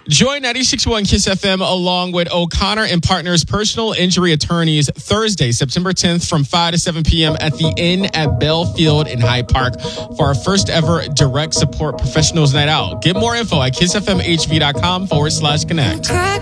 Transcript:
Join 96.1 Kiss FM along with O'Connor and Partners Personal Injury Attorneys Thursday, September 10th from 5 to 7 p.m. at the Inn at Belfield in Hyde Park for our first ever direct support professionals night out. Get more info at kissfmhv.com/connect.